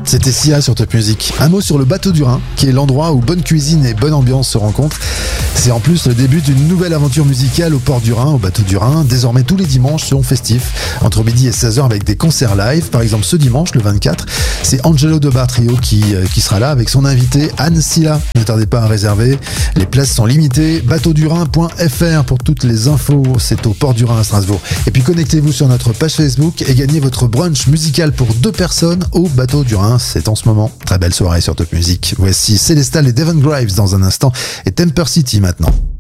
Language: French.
C'était Sia sur Top Music. Un mot sur le Bateau du Rhin, qui est l'endroit où bonne cuisine et bonne ambiance se rencontrent. C'est en plus le début d'une nouvelle aventure musicale au port du Rhin, au Bateau du Rhin. Désormais, tous les dimanches seront festifs, entre midi et 16h avec des concerts live. Par exemple, ce dimanche, le 24, c'est Angelo de Bartrio qui sera là avec son invité Anne Silla. Ne tardez pas à réserver. Les places sont limitées. Bateaudurhin.fr pour toutes les infos. C'est au port du Rhin à Strasbourg. Et puis connectez-vous sur notre page Facebook et gagnez votre brunch musical pour 2 personnes au Bateau du Rhin. C'est en ce moment. Très belle soirée sur Top Music. Voici Célestal et Devon Graves dans un instant et Temper City maintenant.